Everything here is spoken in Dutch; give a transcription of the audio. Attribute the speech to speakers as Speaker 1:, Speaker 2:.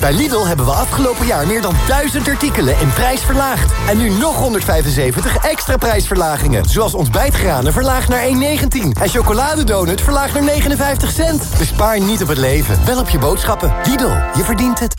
Speaker 1: Bij Lidl hebben we afgelopen jaar meer dan 1000 artikelen in prijs verlaagd. En nu nog 175 extra prijsverlagingen. Zoals ontbijtgranen verlaagd naar 1,19. En chocoladedonut verlaagd naar 59 cent. Bespaar niet op het leven, wel op je boodschappen. Lidl, je verdient het.